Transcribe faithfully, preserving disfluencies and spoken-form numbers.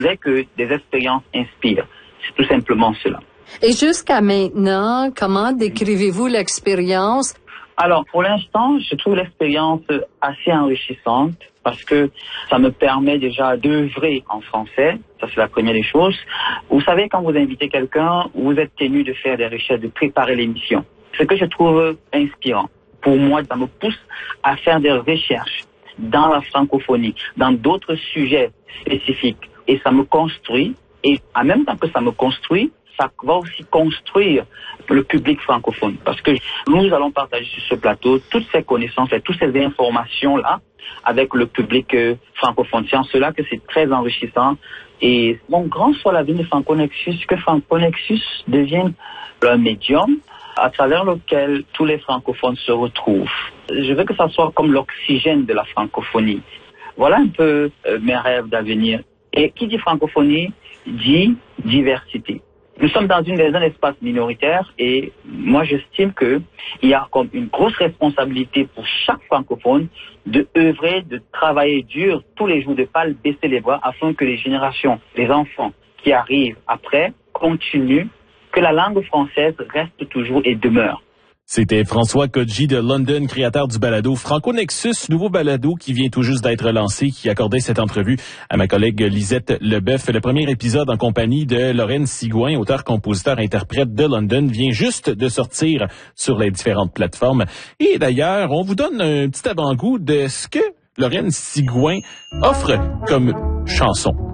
C'est que des expériences inspirent. C'est tout simplement cela. Et jusqu'à maintenant, comment décrivez-vous l'expérience? Alors, pour l'instant, je trouve l'expérience assez enrichissante parce que ça me permet déjà d'œuvrer en français. Ça, c'est la première des choses. Vous savez, quand vous invitez quelqu'un, vous êtes tenu de faire des recherches, de préparer l'émission. Ce que je trouve inspirant. Pour moi, ça me pousse à faire des recherches dans la francophonie, dans d'autres sujets spécifiques. Et ça me construit. Et en même temps que ça me construit, ça va aussi construire le public francophone. Parce que nous allons partager sur ce plateau toutes ces connaissances et toutes ces informations-là avec le public euh, francophone. C'est en cela que c'est très enrichissant. Et mon grand soit l'avenir de Franconexus, que Franconexus devienne un médium à travers lequel tous les francophones se retrouvent. Je veux que ça soit comme l'oxygène de la francophonie. Voilà un peu euh, mes rêves d'avenir. Et qui dit francophonie dit diversité. Nous sommes dans une des zones d'espace minoritaire et moi j'estime que il y a comme une grosse responsabilité pour chaque francophone de œuvrer, de travailler dur tous les jours, de pas le baisser les bras afin que les générations, les enfants qui arrivent après continuent, que la langue française reste toujours et demeure. C'était François Codji de London, créateur du balado Franconexus, nouveau balado qui vient tout juste d'être lancé, qui accordait cette entrevue à ma collègue Lisette Leboeuf. Le premier épisode en compagnie de Lorraine Sigouin, auteur, compositeur, interprète de London, vient juste de sortir sur les différentes plateformes. Et d'ailleurs, on vous donne un petit avant-goût de ce que Lorraine Sigouin offre comme chanson.